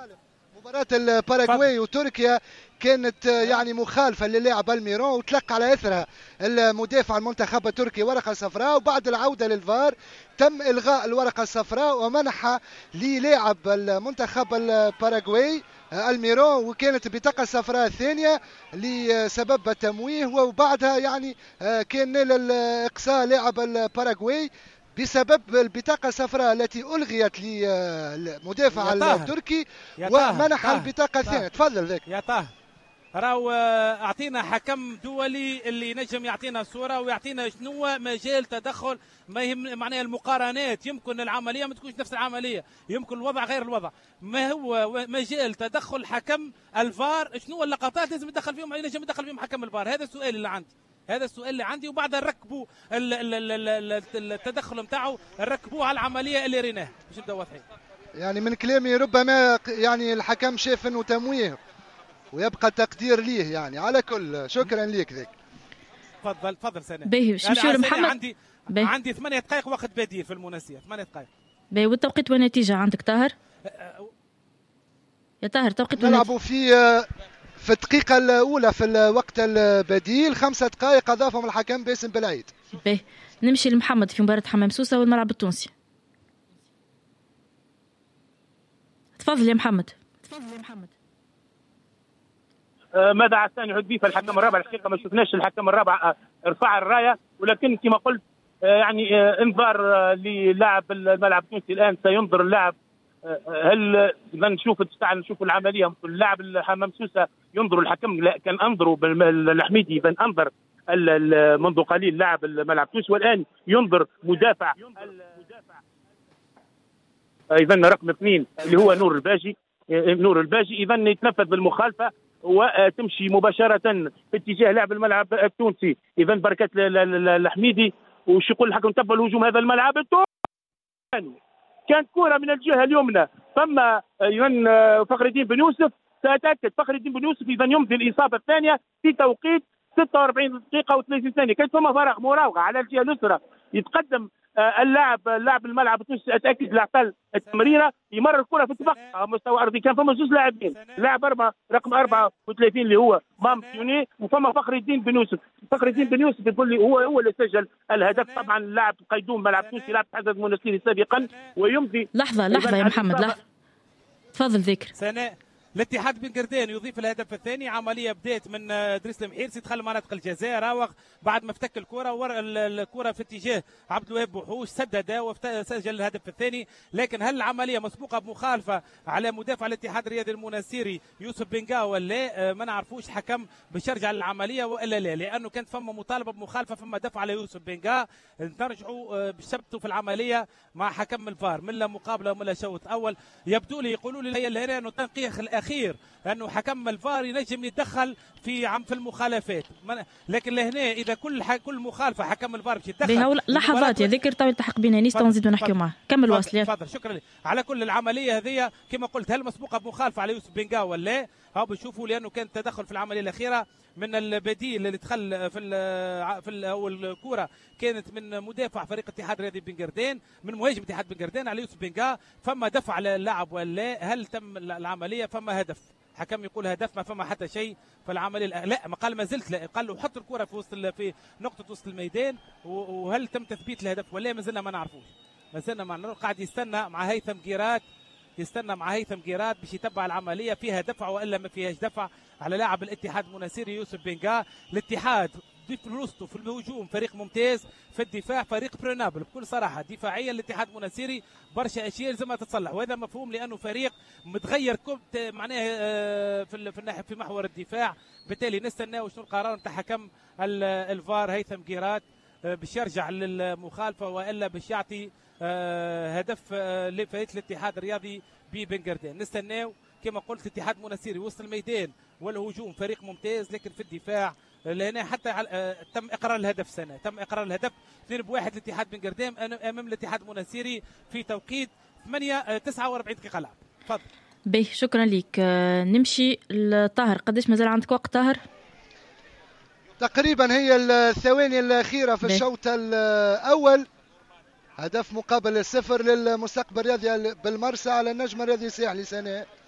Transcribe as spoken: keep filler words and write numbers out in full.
مباراة الباراغواي وتركيا كانت يعني مخالفة للاعب الميرون، وتلقى على اثرها المدافع المنتخب التركي ورقة صفراء، وبعد العودة للفار تم الغاء الورقة الصفراء ومنح للاعب المنتخب الباراغواي الميرون، وكانت بطاقة صفراء ثانية لسبب التمويه. وبعدها يعني كان نال الاقصاء لاعب الباراغواي بسبب البطاقة الصفراء التي ألغيت للمدافع التركي ومنح البطاقة الثانية. تفضل ذاك يا طه. راهو اعطينا حكم دولي اللي نجم يعطينا صوره ويعطينا شنو مجال تدخل، ما يهم معناها المقارنات، يمكن العمليه ما تكونش نفس العمليه، يمكن الوضع غير الوضع، ما هو مجال تدخل حكم الفار؟ شنو اللقطات لازم يدخل فيهم ينجم يدخل فيهم حكم الفار؟ هذا السؤال اللي عندي، هذا السؤال اللي عندي. وبعدها نركبوا التدخل نتاعو نركبوه على العمليه اللي ريناها باش نبداو واضحين. يعني من كلامي ربما يعني الحكم شاف انه تمويه ويبقى تقدير ليه. يعني على كل شكرا ليك ذاك. تفضل تفضل سنة. باهي باش نمشيو لمحمد. عندي بيه. عندي ثمانية دقائق وقت بديل في المناسية، ثمانية دقائق. باهي والتوقيت والنتيجة عندك طاهر؟ يا طاهر توقيت نلعبوا في في الدقيقة الأولى في الوقت البديل، خمسة دقائق أضافهم الحكم باسم بالعيد. باهي نمشي لمحمد في مباراة حمام سوسة والملعب التونسي. تفضل يا محمد. تفضل يا محمد. ماذا عساني يعود الحكم الرابع؟ الحقيقه ما شفناش الحكم الرابع ارفع الرايه، ولكن كما قلت يعني انذار للاعب الملعب التونسي. الان سينظر اللاعب، هل اذا نشوف تعال نشوف العمليه، اللاعب حمام سوسه ينظر الحكم، لا كان انظروا الحميدي اذا انظر منذ قليل لاعب الملعب التونسي، والان ينظر مدافع اذا رقم اثنين اللي هو نور الباجي. نور الباجي اذا يتنفذ بالمخالفه وتمشي مباشره في اتجاه لاعب الملعب التونسي. اذا بركات الحميدي وش يقول الحكم؟ تبع الهجوم هذا الملعب التونسي، كانت كره من الجهه اليمنى، ثم اذا فخر الدين بن يوسف، ساتاكد فخر الدين بن يوسف اذا يمضي الاصابه الثانيه في توقيت ستة وأربعين دقيقه وثلاثين ثانيه. كان ثم فراغ مراوغه على الجهه اليسرى، يتقدم اللاعب لاعب الملعب التونسي، اتاكد لاعب التمريره يمرر الكره في اتفاق مستوى ارضي. كان فما زوج لاعبين، لاعب اربعه رقم أربعة وثلاثين اللي هو مام تيوني، وفما فخر الدين بن يوسف. فخر الدين بن يوسف يقول لي هو هو اللي سجل الهدف. طبعا لاعب قيدوم ملعب تونسي، لاعب حدث منستيري سابقا ويمضي. لحظه لحظه يا محمد، لحظه تفضل ذكر. سناء الاتحاد بن قردان يضيف الهدف الثاني. عمليه بدات من دريس المحيرسي، دخل مناطق الجزاء، راوغ بعد ما افتك الكره ور الكره في اتجاه عبد الوهاب بوحوش، سدد وسجل الهدف الثاني. لكن هل العمليه مسبوقه بمخالفه على مدافع الاتحاد الرياضي المناسيري يوسف بنقا ولا ما نعرفوش؟ حكم باش يرجع للعمليه والا لا؟ لانه كانت فما مطالبه بمخالفه، فما دفع على يوسف بنقا. نرجعوا باش ثبتوا في العمليه مع حكم الفار من لا مقابله ولا شوط اول. يبدو لي يقولوا لي هي الهنا انه التنقيح الاخير انه حكم الفار ينجم يتدخل في عم في المخالفات، لكن لهنا اذا كل كل مخالفه حكم الفار باش يتدخل. لحظات يا ذكر تو التحق بنا نيستا ونزيدوا نحكيوا معاه. كمل واصل. تفضل. شكرا لك. على كل العمليه هذه كما قلت هل مسبوقه بمخالفه على يوسف بنقا ولا ها؟ بنشوفوا لانه كان تدخل في العمليه الاخيره من البديل اللي دخل في ال في ال او الكره كانت من مدافع فريق اتحاد الرياضي بن قردان، من مهاجم اتحاد بن قردان على يوسف بنقا. فما دفع للاعب ولا هل تم العمليه؟ فما هدف، حكم يقول هدف، ما فما حتى شيء في العمليه. لا ما قال ما زلت، لا قال له حط الكره في وسط في نقطه وسط الميدان. وهل تم تثبيت الهدف ولا ما زلنا ما نعرفوش؟ ما زلنا ما نعرف. قاعد يستنى مع هيثم قيرات، يستنى مع هيثم قيرات باش يتبع العمليه فيها دفع والا ما فيهاش دفع على لاعب الاتحاد المناسيري يوسف بنقا. الاتحاد في الوسط في الهجوم فريق ممتاز، في الدفاع فريق برونابل بكل صراحه. دفاعيا الاتحاد المناسيري برشا اشياء لازم تتصلح، وهذا مفهوم لانه فريق متغير كبت معناه في في الناحيه في محور الدفاع. بالتالي نستناو شنو القرار نتاع حكم الفار هيثم قيرات باش يرجع للمخالفه والا باش يعطي هدف لفريق الاتحاد الرياضي ببن قردان. نستناو كما قلت الاتحاد المناسيري وسط الميدان والهجوم فريق ممتاز، لكن في الدفاع لهنا حتى تم اقرار الهدف سنه، تم اقرار الهدف اثنين بواحد لاتحاد بن قردان امام الاتحاد المناسيري في توقيت ثمانية تسعة وأربعين دقيقه لعب. تفضل. باهي شكرا لك. نمشي لطاهر. قداش مازال عندك وقت طاهر؟ تقريبا هي الثواني الاخيره في الشوط الاول. هدف مقابل الصفر للمستقبل الرياضي بالمرسى على النجم الرياضي الساحلي سنه.